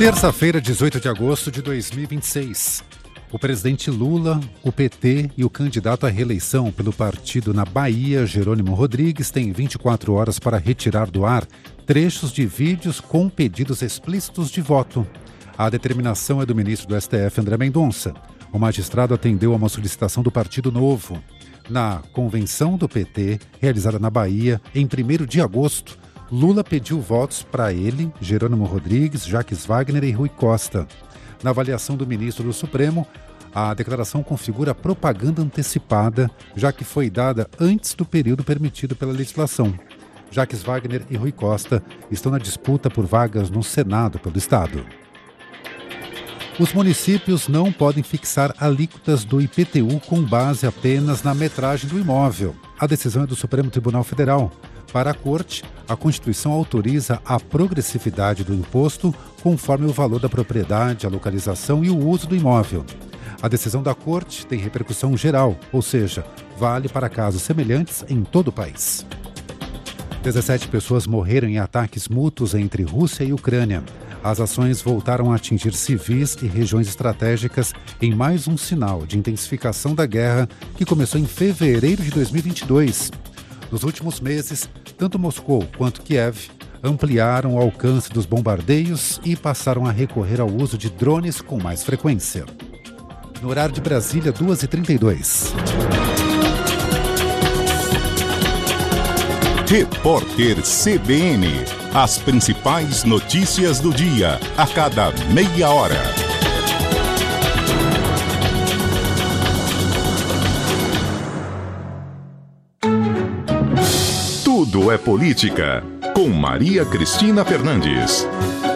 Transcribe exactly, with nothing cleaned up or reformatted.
Terça-feira, dezoito de agosto de dois mil e vinte e seis. O presidente Lula, o P T e o candidato à reeleição pelo partido na Bahia, Jerônimo Rodrigues, têm vinte e quatro horas para retirar do ar trechos de vídeos com pedidos explícitos de voto. A determinação é do ministro do S T F, André Mendonça. O magistrado atendeu a uma solicitação do Partido Novo. Na convenção do P T, realizada na Bahia, em primeiro de agosto, Lula pediu votos para ele, Jerônimo Rodrigues, Jacques Wagner e Rui Costa. Na avaliação do ministro do Supremo, a declaração configura propaganda antecipada, já que foi dada antes do período permitido pela legislação. Jacques Wagner e Rui Costa estão na disputa por vagas no Senado pelo Estado. Os municípios não podem fixar alíquotas do I P T U com base apenas na metragem do imóvel. A decisão é do Supremo Tribunal Federal. Para a Corte, a Constituição autoriza a progressividade do imposto conforme o valor da propriedade, a localização e o uso do imóvel. A decisão da Corte tem repercussão geral, ou seja, vale para casos semelhantes em todo o país. dezessete pessoas morreram em ataques mútuos entre Rússia e Ucrânia. As ações voltaram a atingir civis e regiões estratégicas em mais um sinal de intensificação da guerra que começou em fevereiro de dois mil e vinte e dois. Nos últimos meses, tanto Moscou quanto Kiev ampliaram o alcance dos bombardeios e passaram a recorrer ao uso de drones com mais frequência. No horário de Brasília, duas e trinta e dois. Repórter C B N. As principais notícias do dia, a cada meia hora. Tudo é política, com Maria Cristina Fernandes.